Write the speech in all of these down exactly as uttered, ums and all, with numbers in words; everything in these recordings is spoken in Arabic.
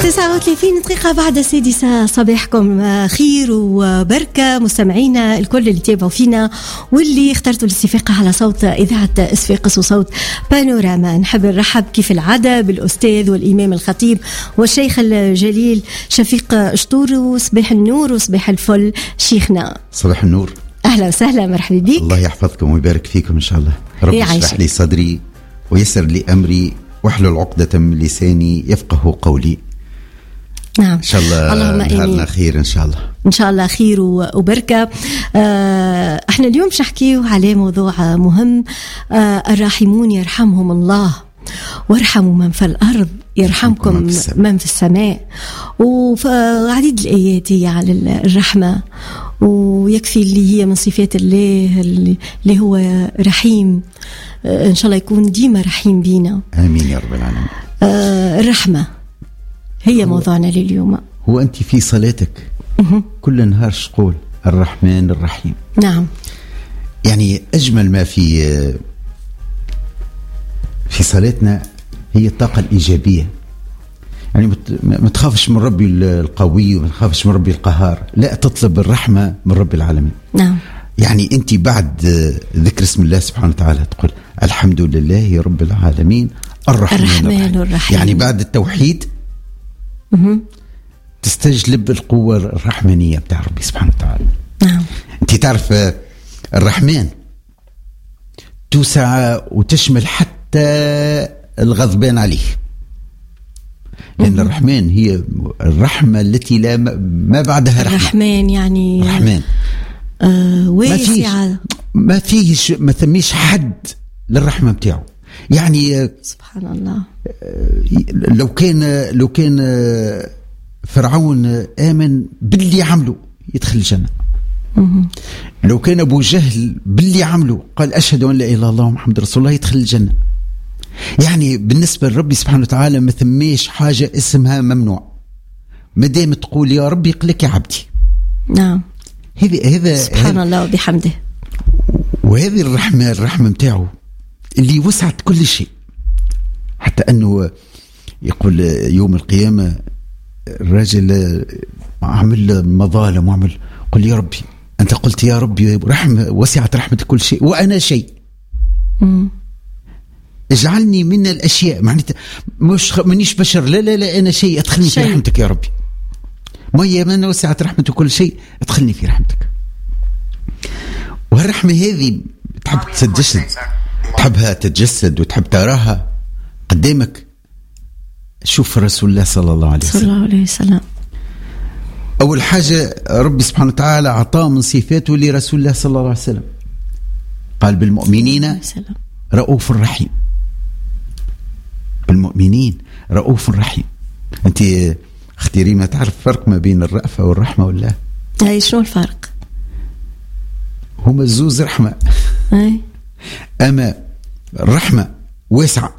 تسعة وثلاثين دقيقة بعد السادسة. صباحكم خير وبركة مستمعينا الكل اللي تابعوا فينا واللي اخترتوا الاستفاقة على صوت إذاعة إسفاقس وصوت بانوراما. نحب نرحب كيف العادة بالأستاذ والإمام الخطيب والشيخ الجليل شفيق شطور. صباح النور وصباح الفل شيخنا. صباح النور، أهلا وسهلا، مرحبا بك. الله يحفظكم ويبارك فيكم إن شاء الله. رب يشرح لي صدري ويسر لي أمري واحلل عقدة من لساني يفقه قولي. نعم إن شاء الله. نهارنا خير إن شاء الله. إن شاء الله خير وبركة. آه احنا اليوم نحكي على موضوع مهم. آه الراحمون يرحمهم الله وارحموا من في الأرض يرحمكم من في, من في السماء. وعديد الآيات هي على الرحمة، ويكفي اللي هي من صفات الله اللي هو رحيم. آه إن شاء الله يكون ديما رحيم بينا. آمين يا رب العالمين. آه الرحمة هي موضوعنا لليوم. هو أنت في صلاتك كل نهار شقول الرحمن الرحيم. نعم، يعني أجمل ما في في صلاتنا هي الطاقة الإيجابية. يعني ما تخافش من ربي القوي وما تخافش من ربي القهار، لا، تطلب الرحمة من رب العالمين. نعم، يعني أنت بعد ذكر اسم الله سبحانه وتعالى تقول الحمد لله رب العالمين الرحمن, الرحمن الرحيم. الرحيم. يعني بعد التوحيد تستجلب القوة الرحمانية بتاع ربي سبحانه وتعالى. نعم. أنت تعرف الرحمن توسع وتشمل حتى الغضبان عليه، لأن الرحمن هي الرحمة التي لا ما بعدها رحمة. الرحمن يعني الرحمن آه واسعة، ما فيش ما ثميش حد للرحمة بتاعه. يعني سبحان الله. لو كان لو كان فرعون آمن باللي عمله يدخل الجنة. لو كان أبو جهل باللي عمله قال أشهد أن لا إله إلا الله محمد رسول الله يدخل الجنة. يعني بالنسبة لربي سبحانه وتعالى ما ثميش حاجة اسمها ممنوع، ما دام تقول يا ربي يقلك يا عبدي. نعم، هذا هذا سبحان الله وبحمده. وهذه الرحمة الرحمة متاعه اللي وسعت كل شيء، حتى أنه يقول يوم القيامة الرجل عمل مظالم وعمل قل يا ربي أنت قلت يا ربي رحمة وسعت رحمة كل شيء وأنا شيء. مم. اجعلني من الأشياء، معناتها مش منيش بشر، لا لا لا أنا شيء، أدخلني شيء. في رحمتك يا ربي. ما هي من وسعت رحمة كل شيء، أدخلني في رحمتك. وهالرحمة هذه تحب تتجسد، تحبها تتجسد وتحب تراها قدامك. شوف رسول الله صلى الله عليه وسلم. صلى الله عليه وسلم. أول حاجة ربي سبحانه وتعالى أعطاه من صفاته لرسول الله صلى الله عليه وسلم، قال بالمؤمنين رؤوف رحيم. بالمؤمنين رؤوف رحيم. أنت اختيري ما تعرف فرق ما بين الرأفة والرحمة ولا؟ أي شنو الفرق؟ هما الزوز رحمة. أي. أما الرحمة واسعة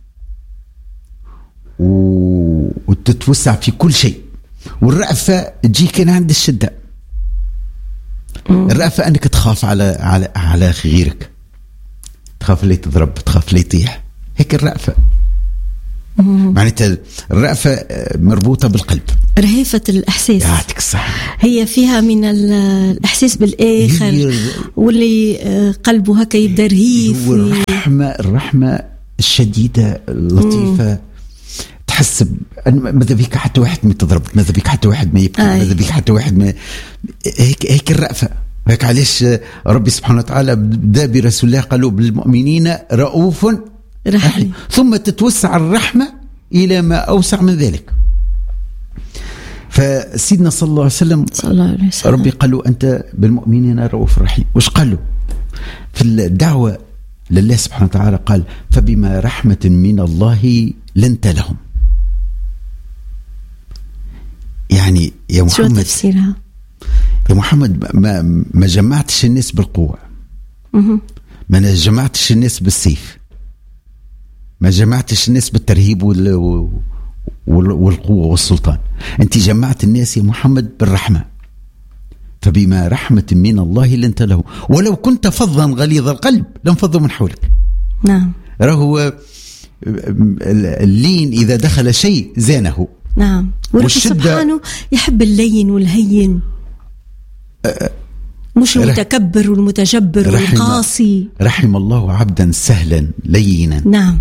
و... وتتوسع في كل شيء، والرأفة تجي كان عند الشدة. الرأفة أنك تخاف على على على غيرك، تخاف اللي تضرب، تخاف اللي يطيح، هيك الرأفة. معناتها الرأفة مربوطة بالقلب، رهيفة الإحساس. يعطيك الصحة. هي فيها من الإحساس بالآخر واللي قلبه هكا يبدأ رهيف. الرحمة الرحمة الشديدة اللطيفة. تحس ماذا بيك حتى واحد ما تضرب، ماذا بيك حتى واحد ما يبكي، ماذا بيك حتى واحد ما هيك هيك الرأفة. هيك علاش ربي سبحانه وتعالى بدا برسول الله قالوا بالمؤمنين رؤوف رحيم، ثم تتوسع الرحمة إلى ما أوسع من ذلك. فسيدنا صلى الله عليه وسلم, صلى الله عليه وسلم ربي قالوا أنت بالمؤمنين رؤوف رحيم. وش قالوا في الدعوة لله سبحانه وتعالى؟ قال فبما رحمة من الله لنت لهم. يعني يا محمد، شو تفسيرها؟ يا محمد ما, ما جمعتش الناس بالقوة، ما جمعتش الناس بالسيف، ما جمعتش الناس بالترهيب والقوة والسلطان. أنت جمعت الناس يا محمد بالرحمة. فبما رحمة من الله لنت له ولو كنت فظا غليظ القلب لانفضوا من حولك. نعم. راهو اللين إذا دخل شيء زانه. نعم. ورب سبحانه يحب اللين والهين، أه مش المتكبر والمتجبر رحم والقاسي. رحم الله عبدا سهلا لينا. نعم.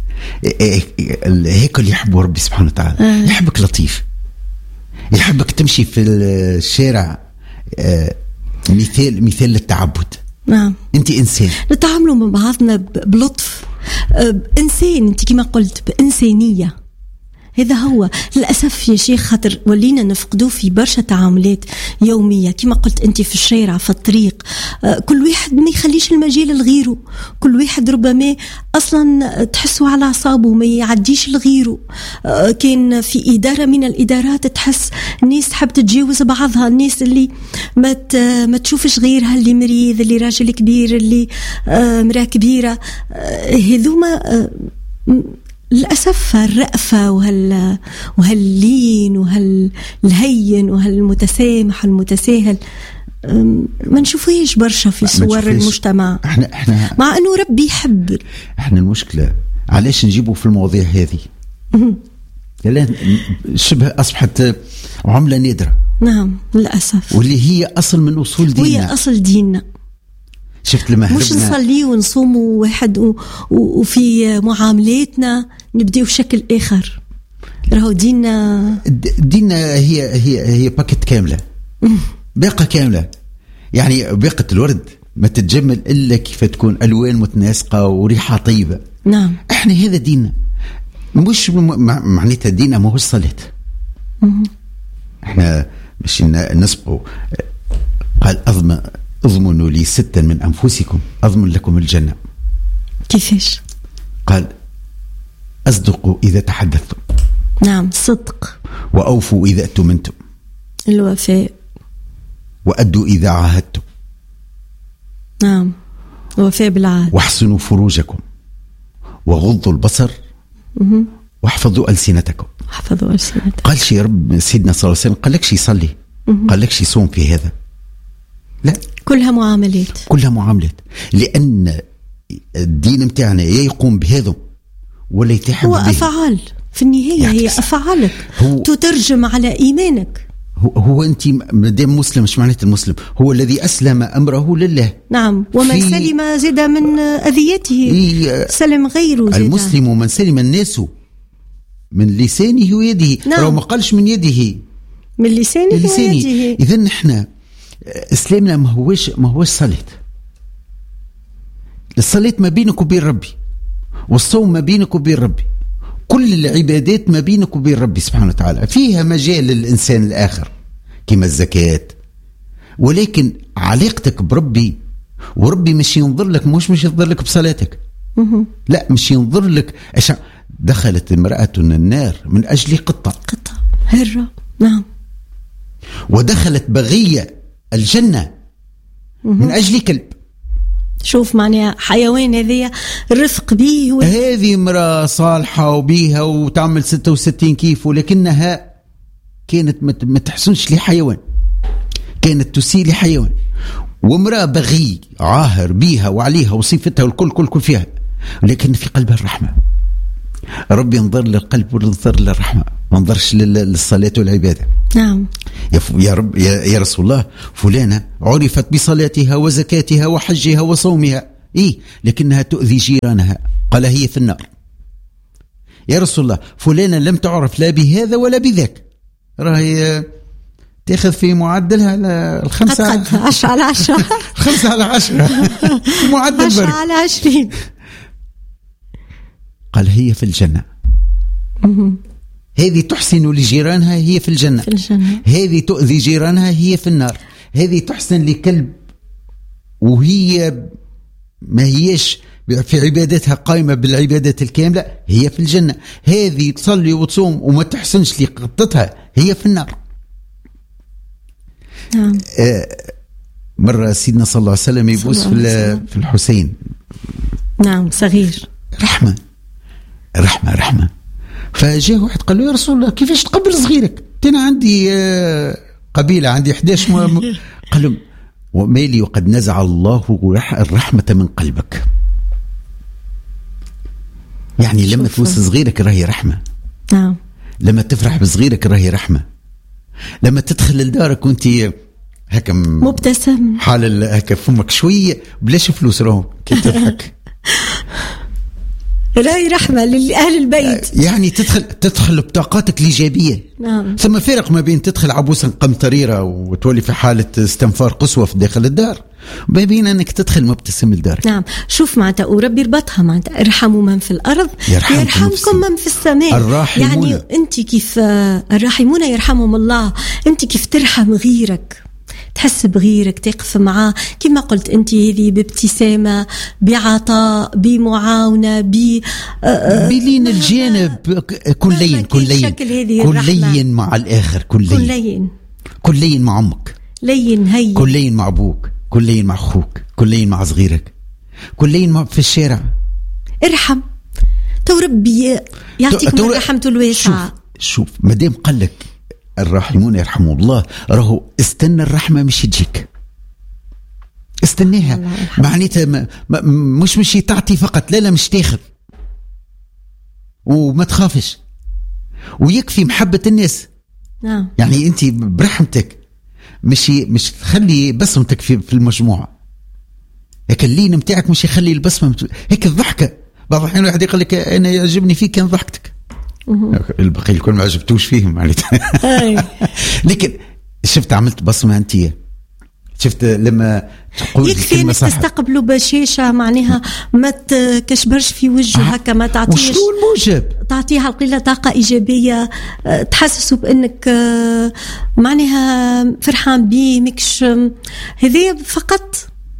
هيك اللي يحبه ربي سبحانه وتعالى. آه. يحبك لطيف، يحبك تمشي في الشارع آه مثال مثال للتعبد. نعم. انت انسان، نتعاملوا مع بعضنا بلطف، آه انسان، انت كما قلت بانسانيه. هذا هو للأسف يا شيخ، خاطر ولينا نفقدوه في برشا تعاملات يومية كما قلت أنت، في الشارع، في الطريق. آه كل واحد ما يخليش المجال لغيره، كل واحد ربما أصلا تحسوا على أعصابه ما يعديش لغيره. آه كان في إدارة من الإدارات تحس الناس تحب تتجاوز بعضها، الناس اللي ما ما تشوفش غيرها، اللي مريض، اللي راجل كبير، اللي آه مراه كبيرة. آه هذوما آه للأسف الرأفة وهال وهاللين وهالهين وهالمتسامح والمتساهل ما نشوفهاش برشا في صور المجتمع. احنا احنا مع انه ربي يحب. احنا المشكلة علاش نجيبه في المواضيع هذه؟ لأن شبه أصبحت عملة نادرة. نعم للأسف، واللي هي أصل من أصول ديننا، وهي أصل ديننا. شفت لما مش نصلي ونصوم واحد و... وفي معاملاتنا نبدأ بشكل آخر. راهو ديننا ديننا هي هي هي باكت كاملة، باقة كاملة. يعني باقة الورد ما تتجمل إلا كيف تكون ألوان متناسقة وريحة طيبة. نعم. إحنا هذا ديننا، مش معناتها ديننا ما هو الصلاة. إحنا مش نسبقوا. قال أضمن اضمنوا لي ستا من أنفسكم أضمن لكم الجنة. كيفاش؟ قال أصدقوا إذا تحدثتم. نعم صدق. وأوفوا إذا أتمنتم. الوفاء. وأدوا إذا عاهدتم. نعم الوفاء بالعهد. واحسنوا فروجكم وغضوا البصر واحفظوا ألسنتكم. احفظوا ألسنتكم. قال شي رب سيدنا صلى الله عليه وسلم قال لكش يصلي، قال لكش يصوم في هذا، لا، كلها معاملات، كلها معاملات. لأن الدين متاعنا يقوم بهذا ولا يتحمل هو أفعال في النهاية، هي أفعالك تترجم على إيمانك. هو, هو أنت مدام مسلم مش معناته المسلم هو الذي أسلم أمره لله. نعم. ومن سلم زاد من أذيته سلم غيره زاد. المسلم من سلم الناس من لسانه ويده. نعم. لو ما قالش من يده، من لسانه, لسانه. ويده. إذن إحنا إسلامنا ما هوش ما هوش صلاة. الصلاة ما بينك وبين ربي، والصوم ما بينك وبين ربي، كل العبادات ما بينك وبين ربي سبحانه وتعالى. فيها مجال للإنسان الآخر كما الزكاة، ولكن علاقتك بربي، وربي مش ينظر لك، مش مش ينظر لك بصلاتك، لا، مش ينظر لك. أشع... دخلت امرأة النار من أجل قطة قطة هرة. نعم. ودخلت بغية الجنة من أجل كلب. شوف معناها حيوان، هذه الرفق به. هذه امرأة صالحة وبيها وتعمل ستة وستين كيف، ولكنها كانت ما تحسنش لحيوان، كانت تسيء لحيوان. وامرأة بغي عاهر بيها وعليها وصفتها والكل كل كل فيها، لكن في قلبها الرحمة. ربي ينظر للقلب وينظر للرحمة، ما ينظرش للصلاة والعبادة. نعم. يا رب يا رسول الله، فلانة عرفت بصلاتها وزكاتها وحجها وصومها، إيه لكنها تؤذي جيرانها، قال هي في النار. يا رسول الله، فلانة لم تعرف لا بهذا ولا بذاك، راهي تاخذ في معدلها على الخمسة عشرة على عشرة خمسة على عشرة معدل عشرة على عشرين. قال هي في الجنة. هذه تحسن لجيرانها هي في الجنة. في الجنة. هذه تؤذي جيرانها هي في النار. هذه تحسن لكلب وهي ما هيش في عبادتها قائمة بالعبادات الكاملة هي في الجنة. هذه تصلي وتصوم وما تحسنش لقطتها هي في النار. نعم. آه مرة سيدنا صلى الله عليه وسلم يبوس في, في الحسين. نعم صغير. رحمة رحمة رحمة. فجاء واحد قال له يا رسول الله كيفاش تقبل صغيرك؟ أنا عندي قبيلة عندي إحدى عشر م... قال له ومالي وقد نزع الله الرحمة من قلبك. يعني لما تبوس صغيرك راهي رحمة. نعم. لما تفرح بصغيرك راهي رحمة. لما تدخل لدارك وانت هكا مبتسم حال هكا فمك شوية بلاش فلوس راهو كي تضحك راهي رحمة لأهل البيت. يعني تدخل تدخل بطاقاتك الإيجابية. نعم. ثم فرق ما بين تدخل عبوسا قمطريرة وتولي في حالة استنفار قسوة في داخل الدار، ما بين أنك تدخل مبتسم لدارك. نعم. شوف معناتها وربي ربطها معناتها ارحموا من في الأرض يرحمكم, يرحمكم من في السماء. الراحمون. يعني أنت كيف الراحمون يرحمهم الله، أنت كيف ترحم غيرك، تحس بغيرك، تقف معاه كما قلت أنت، هذه بابتسامة، بعطاء، بمعاونة، ب بلين الجانب، كل لين كل لين كل لين مع الآخر، كل لين لين كل لين مع أمك، لين هي كل لين مع أبوك، كل لين مع أخوك، كل لين مع صغيرك، كل لين في الشارع. ارحم تو ربي يعطيك من رحمته الواسعة. شوف, شوف مدام قال لك الراحمون يرحموا الله، راهو استنى الرحمة مش تجيك، استناها. معناتها مش مش تعطي فقط، لا لا مش تاخذ وما تخافش ويكفي محبة الناس. نعم. يعني انت برحمتك مش مش تخلي بصمتك في في المجموعة، هيك اللين متاعك مش يخلي البصمة هيك الضحكة. بعض الأحيان واحد يقول لك أنا يعجبني فيك كان ضحكتك، البقية الكل ما عجبتوش فيهم معناتها. لكن شفت عملت بصمة أنتية، شفت لما تقول يكفي انك تستقبله بشاشة، معناها ما تكشبرش في وجهه هكا، ما تعطيش وشنو الموجب، تعطيها القلة طاقة إيجابية، تحسسه بأنك معناها فرحان بيه، مكش هذه فقط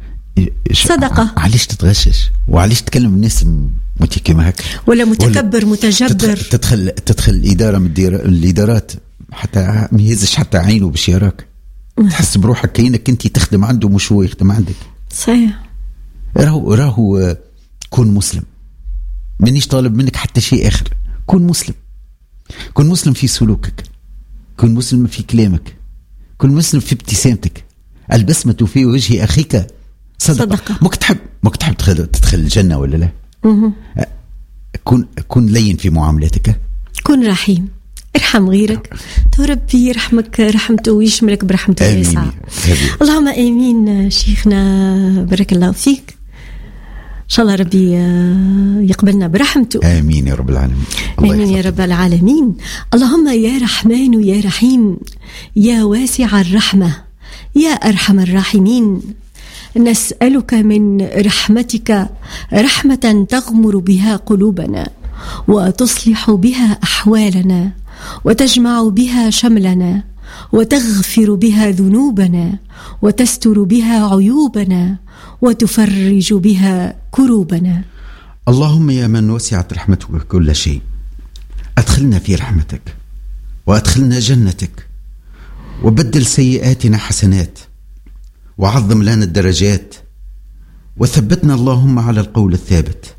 صدقة. علاش تتغشش وعلاش تكلم الناس متي كما هكا، ولا متكبر ولا متجبر؟ تدخل تدخل إدارة من الإدارات حتى ما يهزش حتى عينه باش يراك، تحس بروحك كأنك انت تخدم عنده مش هو يخدم عندك. صحيح. راهو راهو كون مسلم، مانيش طالب منك حتى شيء آخر، كون مسلم، كون مسلم في سلوكك، كون مسلم في كلامك، كون مسلم في ابتسامتك. البسمة في وجه أخيك صدقة, صدقة. مك تحب مك تحب تدخل, تدخل الجنة ولا لا؟ م- كون كون لين في معاملاتك، كون رحيم، ارحم غيرك تو ربي يرحمك رحمته ويشملك برحمته الواسعة. اللهم آمين. شيخنا بارك الله فيك، إن شاء الله ربي يقبلنا برحمته. آمين يا رب العالمين. آمين يا رب العالمين. اللهم يا رحمن يا رحيم يا واسع الرحمة يا أرحم الراحمين، نسألك من رحمتك رحمة تغمر بها قلوبنا وتصلح بها أحوالنا وتجمع بها شملنا وتغفر بها ذنوبنا وتستر بها عيوبنا وتفرج بها كروبنا. اللهم يا من وسعت رحمتك كل شيء، أدخلنا في رحمتك وأدخلنا جنتك، وبدل سيئاتنا حسنات، وعظم لنا الدرجات، وثبتنا اللهم على القول الثابت.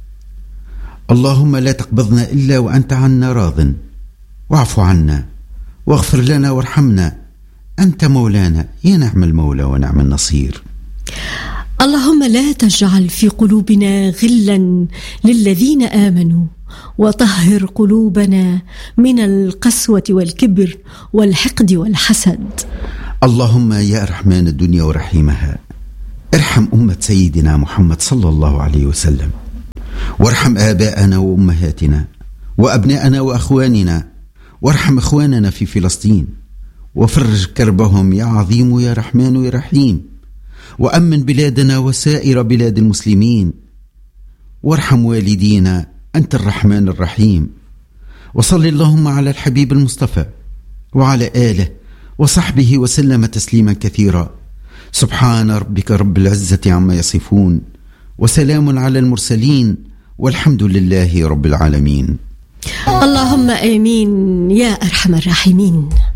اللهم لا تقبضنا إلا وأنت عنا راض، واعف عنا واغفر لنا وارحمنا، أنت مولانا يا نعم المولى ونعم النصير. اللهم لا تجعل في قلوبنا غلا للذين آمنوا، وطهر قلوبنا من القسوة والكبر والحقد والحسد. اللهم يا رحمن الدنيا ورحيمها، ارحم أمة سيدنا محمد صلى الله عليه وسلم، وارحم آباءنا وأمهاتنا وأبناءنا وأخواننا، وارحم إخواننا في فلسطين، وفرج كربهم يا عظيم يا رحمن يا رحيم، وأمن بلادنا وسائر بلاد المسلمين، وارحم والدينا أنت الرحمن الرحيم. وصل اللهم على الحبيب المصطفى وعلى آله وصحبه وسلم تسليما كثيرا. سبحان ربك رب العزة عما يصفون، وسلام على المرسلين، والحمد لله رب العالمين. اللهم آمين يا أرحم الراحمين.